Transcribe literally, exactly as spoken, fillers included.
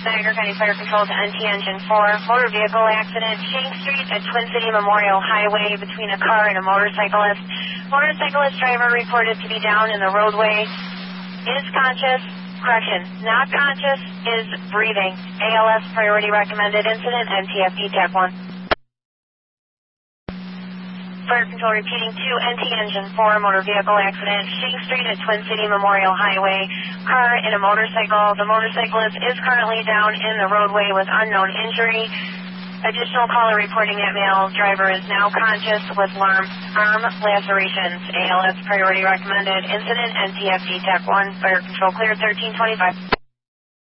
Niagara County Fire Control to N T Engine four. Motor vehicle accident, Shank Street at Twin City Memorial Highway between a car and a motorcyclist. Motorcyclist driver reported to be down in the roadway. Is conscious. Correction, not conscious, is breathing. A L S priority recommended incident, N T F D T A C one. Fire Control repeating to N T Engine four, motor vehicle accident, Shank Street at Twin City Memorial Highway, car and a motorcycle. The motorcyclist is currently down in the roadway with unknown injury. Additional caller reporting that male driver is now conscious with arm, arm lacerations. A L S priority recommended incident, N T F D T A C one. Fire Control clear thirteen twenty-five.